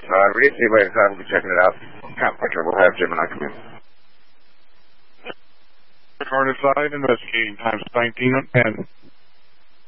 Release anybody inside. We'll be checking it out. Contractor, we'll have Gemini come in. Car inside, investigating times 19 and 10.